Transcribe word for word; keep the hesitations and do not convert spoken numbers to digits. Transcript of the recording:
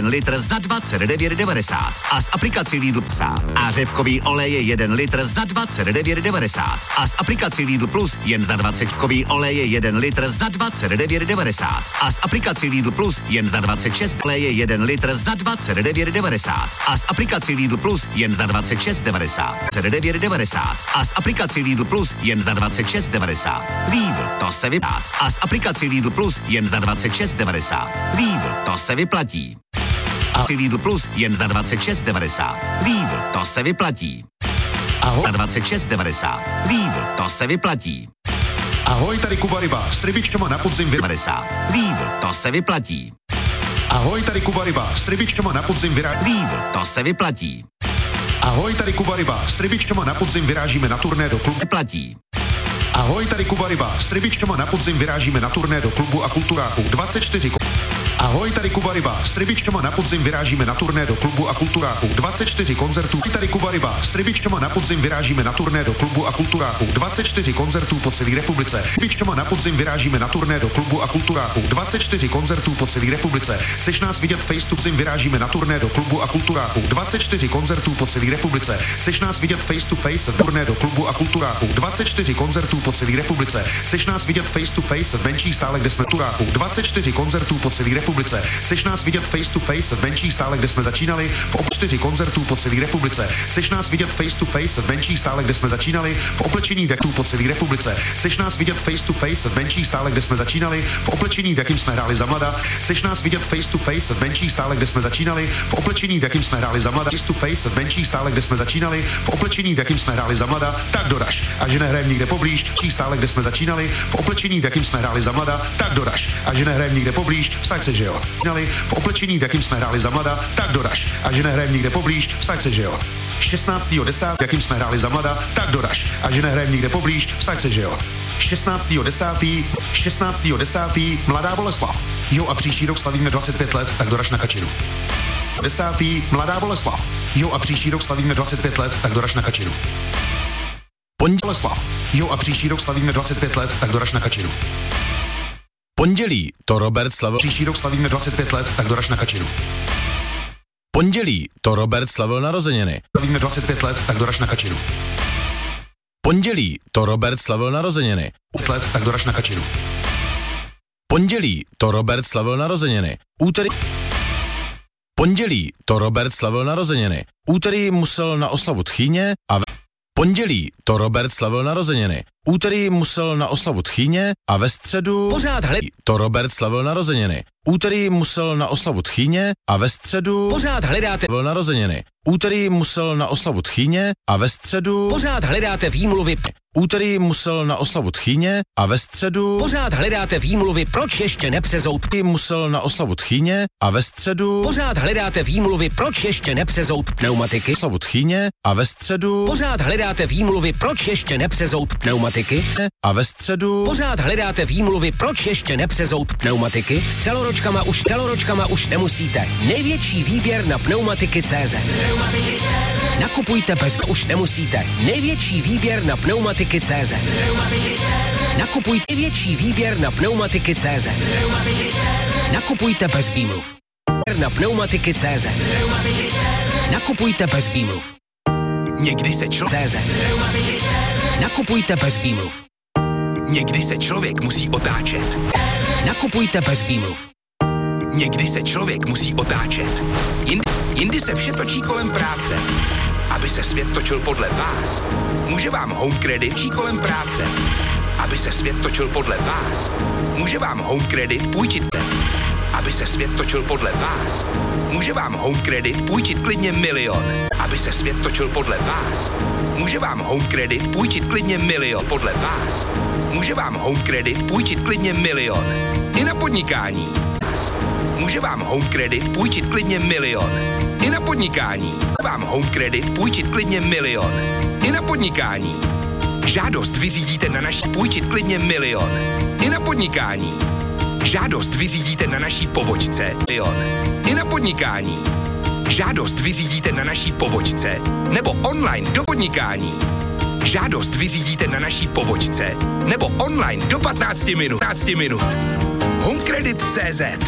jeden litr za dvacet devět devadesát a s aplikací Lidl psa. A řepkový olej je jeden litr za dvacet devět devadesát a s aplikací Lidl Plus jen za dvacet. Kový olej je jeden litr za dvacet devět devadesát a s aplikací Lidl Plus jen za dvacet šest. Olej je jeden litr za dvacet devět devadesát a s aplikací Lidl Plus jen za dvacet šest devadesát. devět devadesát a s aplikací Lidl Plus jen za dvacet šest devadesát. Lidl, to se vyplatí. A s aplikací Lidl Plus jen za dvacet šest devadesát. Lidl, to se vyplatí. A Lidl Plus jen za dvacet šest devadesát. Lidl, to se vyplatí. Ahoj. Za dvacet šest devadesát. Lidl, to se vyplatí. Ahoj, tady Kuba Ryba s rybičkama na podzim devadesát. Lidl, to se vyplatí. Ahoj, tady Kuba Ryba s rybičkama na podzim vyrážíme. Lidl, to se vyplatí. Ahoj, tady Kuba Ryba s rybičkama na podzim vyrážíme na turné do klubu. Vyplatí. Ahoj, tady Kuba Ryba s rybičkama na podzim vyrážíme na turné do klubu a kulturáků dvacet čtyři. Ahoj, tady Kuba Ryba s rybičkama na podzim vyrážíme na turné do klubu a kulturáků dvacet čtyři koncertů. Tady Kuba Ryba s rybičkama na podzim vyrážíme na turné do klubu a kulturáků dvacet čtyři koncertů po celé republice. Rybičkama na podzim vyrážíme na turné do klubu a kulturáků dvacet čtyři koncertů po celé republice. Chceš nás vidět face to face, vyrážíme na turné do klubu a kulturáků dvacet čtyři koncertů po celé republice. Chceš nás vidět face to face, turné do klubu a kulturáků dvacet čtyři koncertů po celé republice. Chceš nás vidět face to face v menších sálech, kde jsme turáků dvacet čtyři koncertů po celé republice. Chceš nás vidět face to face v menších sálech, kde jsme začínali, v ob čtyři koncertů po celé republice. Chceš nás vidět face to face v menších sálech, kde jsme začínali, v oblečení věků po celé republice. Chceš nás vidět face to face v menších sálech, kde jsme začínali, v oblečení, v jakým jsme hráli za mlada. Chceš nás vidět face to face v menších sálech, kde jsme začínali, v oblečení, v jakým jsme hráli za mlada. Face to face v menších sálech, kde jsme začínali, v oblečení, v jakým jsme hráli za mlada. Tak doraž. A že nehrajeme nikde poblíž, v menších sálech, kde jsme začínali, v oblečení, v jakým jsme hráli za mlada. Tak doraž. A že nehrajeme nikde poblíž, vsaď se, že jo. V oblečení, v jakým jsme hráli za mlada, tak doraž. A že nehrajeme nikde poblíž, vsaď se, že jo. šestnáctého desátého v jakým jsme hráli za mlada, tak doraž. A že nehrajeme nikde poblíž, vsaď se, že jo. šestnáctého desátého šestnáctého desátého Mladá Boleslav. Jo, a příští rok slavíme dvacet pět let, tak doraž na Kačinu. desátého Mladá Boleslav. Jo, a příští rok slavíme dvacet pět let, tak doraž na Kačinu. Pondělí Boleslav. Jo, a příští rok slavíme dvacet pět let, tak doraž na Kačinu. Pondělí to Robert slavil. Příští rok slavíme dvacet pět let, tak doraž na Kačinu. Pondělí to Robert slavil narozeniny. Slavíme dvacet pět let, tak doraž na Kačinu. Pondělí to Robert slavil narozeniny. let, tak doraž na Kačinu. Pondělí to Robert slavil narozeniny. Úterý Pondělí to Robert slavil narozeniny. Úterý musel na oslavu tchýně a v... Pondělí to Robert slavil narozeniny. Úterý musel na oslavu tchýně a ve středu pořád hled... to Robert slavil narozeniny. Úterý musel na oslavu tchýně a ve středu pořád hledáte slavil narozeniny. Úterý musel na oslavu tchýně a ve středu pořád hledáte výmluvy. Úterý musel na oslavu tchýně a ve středu pořád hledáte výmluvy, proč ještě nepřezout. Musel na oslavu tchýně a ve středu pořád hledáte výmluvy, proč ještě nepřezout pneumatiky. Oslavu tchýně a ve středu pořád hledáte výmluvy, proč ještě nepřezout pneumatiky. A ve středu pořád hledáte výmluvy, proč ještě nepřezout pneumatiky. S celoročkama už celoročkama už nemusíte. Největší výběr na pneumatiky tečka cé zet. Nakupujte bez už nemusíte. Největší výběr na pneumatiky tečka cé zet. Nakupujte největší výběr na pneumatiky tečka cé zet. Nakupujte bez výmluv. Na pneumatiky tečka cé zet. Nakupujte bez výmluv. Někdy se člověk Nakupujte bez výmluv. Někdy se člověk musí otáčet. Nakupujte bez výmluv. Někdy se člověk musí otáčet. Jindy, jindy se vše točí kolem práce. Aby se svět točil podle vás, může vám Home Credit točí kolem práce. Aby se svět točil podle vás, může vám Home Credit půjčit. Aby se svět točil podle vás, může vám Home Credit půjčit klidně milion. Aby se svět točil podle vás, může vám Home Credit půjčit klidně milion. Podle vás, může vám Home Credit půjčit klidně milion. I na podnikání. Může vám Home Credit půjčit klidně milion. I na podnikání. Vám Home Credit půjčit klidně milion. I na podnikání. Žádost vyřídíte na naší půjčit klidně milion. I na podnikání. Žádost vyřídíte na naší pobočce milion. I na podnikání. Žádost vyřídíte na naší pobočce nebo online do podnikání. Žádost vyřídíte na naší pobočce nebo online do patnácti minut. patnácti minut. Home Credit tečka cé zet